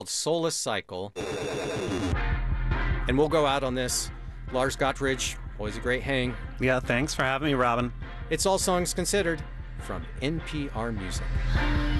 Soulless Cycle. And we'll go out on this. Lars Gottridge, always a great hang. Yeah, thanks for having me, Robin. It's All Songs Considered from NPR Music.